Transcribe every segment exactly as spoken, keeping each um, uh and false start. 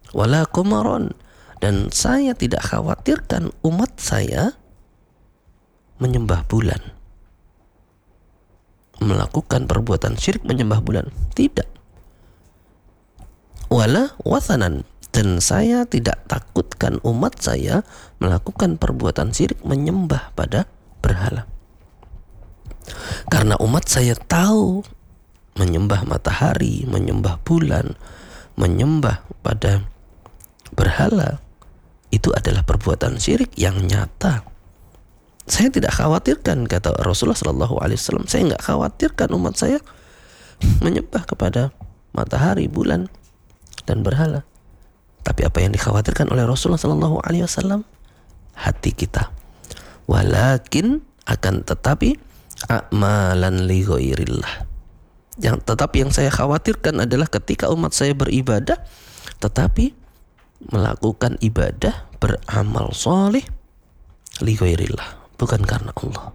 wala qumaron, dan saya tidak khawatirkan umat saya menyembah bulan, melakukan perbuatan syirik menyembah bulan. Tidak. Wala wathanan, dan saya tidak takutkan umat saya melakukan perbuatan syirik menyembah pada berhala. Karena umat saya tahu menyembah matahari, menyembah bulan, menyembah pada berhala itu adalah perbuatan syirik yang nyata. Saya tidak khawatirkan, kata Rasulullah Shallallahu Alaihi Wasallam, saya nggak khawatirkan umat saya menyembah kepada matahari, bulan, dan berhala. Tapi apa yang dikhawatirkan oleh Rasulullah Shallallahu Alaihi Wasallam? Hati kita. Walakin, akan tetapi, a'malan li ghairillah. Yang tetapi yang saya khawatirkan adalah ketika umat saya beribadah, tetapi melakukan ibadah, beramal soleh li ghairillah, bukan karena Allah.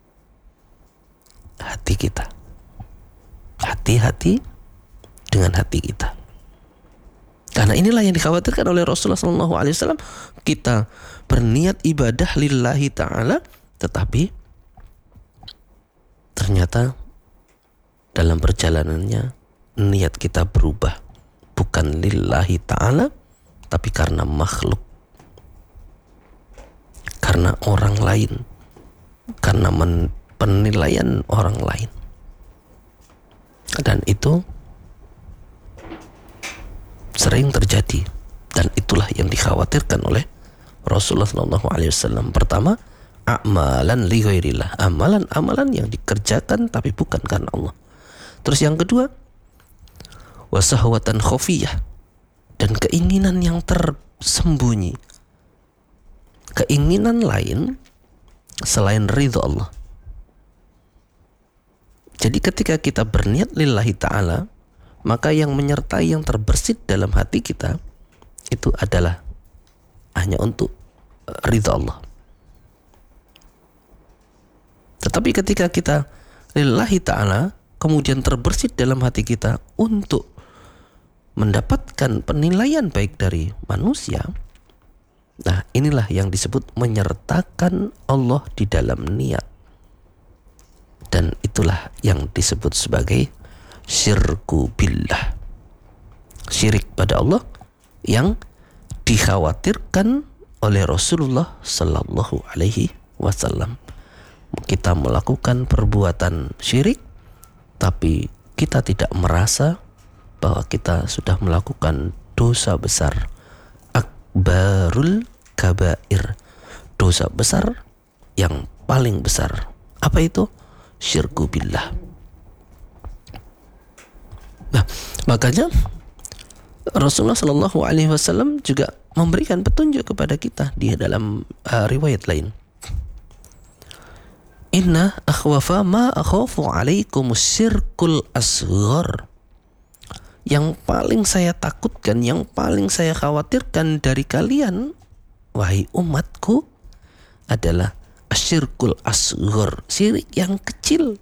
Hati kita. Hati-hati dengan hati kita. Karena inilah yang dikhawatirkan oleh Rasulullah Shallallahu Alaihi Wasallam. Kita berniat ibadah lillahi ta'ala, tetapi ternyata dalam perjalanannya niat kita berubah, bukan lillahi ta'ala, tapi karena makhluk, karena orang lain, karena men- penilaian orang lain. Dan itu sering terjadi, dan itulah yang dikhawatirkan oleh Rasulullah Shallallahu Alaihi Wasallam. Pertama, amalan li ghairillah, amalan-amalan yang dikerjakan tapi bukan karena Allah. Terus yang kedua, wasahwatan khofiyah, dan keinginan yang tersembunyi, keinginan lain selain ridho Allah. Jadi ketika kita berniat lillahi ta'ala, maka yang menyertai, yang terbersit dalam hati kita itu adalah hanya untuk ridha Allah. Tetapi ketika kita lillahi ta'ala, kemudian terbersit dalam hati kita untuk mendapatkan penilaian baik dari manusia, nah inilah yang disebut menyertakan Allah di dalam niat. Dan itulah yang disebut sebagai syirku billah, syirik pada Allah, yang dikhawatirkan oleh Rasulullah Sallallahu Alaihi Wasallam. Kita melakukan perbuatan syirik, tapi kita tidak merasa bahwa kita sudah melakukan dosa besar, akbarul kabair, dosa besar yang paling besar. Apa itu? Syirku billah. Nah, makanya Rasulullah Shallallahu Alaihi Wasallam juga memberikan petunjuk kepada kita di dalam uh, riwayat lain. Inna akhwafa ma akhafu alaikum syirkul asghar. Yang paling saya takutkan, yang paling saya khawatirkan dari kalian, wahai umatku, adalah asyirkul asghar, syirik yang kecil.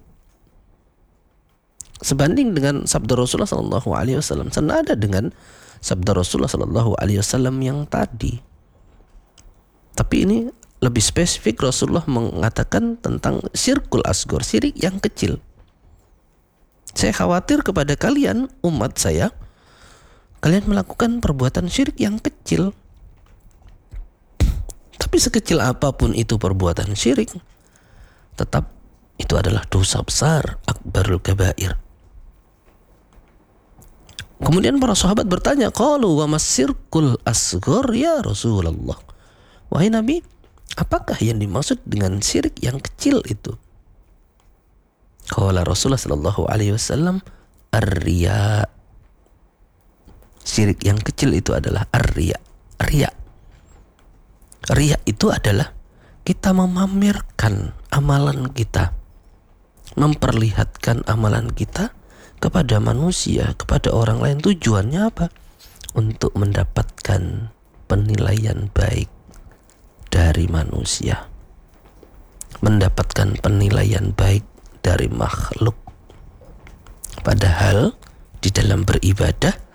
Sebanding dengan sabda Rasulullah Sallallahu Alaihi Wasallam, senada dengan sabda Rasulullah Sallallahu Alaihi Wasallam yang tadi. Tapi ini lebih spesifik, Rasulullah mengatakan tentang syirkul asghar, syirik yang kecil. Saya khawatir kepada kalian, umat saya, kalian melakukan perbuatan syirik yang kecil. Tapi sekecil apapun itu perbuatan syirik, tetap itu adalah dosa besar, akbarul kabair. Kemudian para sahabat bertanya, qalu wa masyirkul asghar ya Rasulullah. Wahai Nabi, apakah yang dimaksud dengan syirik yang kecil itu? Qala Rasulullah sallallahu alaihi wasallam, ar-riya. Syirik yang kecil itu adalah ar-riya. Riya. Riya itu adalah kita memamerkan amalan kita, memperlihatkan amalan kita kepada manusia, kepada orang lain. Tujuannya apa? Untuk mendapatkan penilaian baik dari manusia, mendapatkan penilaian baik dari makhluk. Padahal di dalam beribadah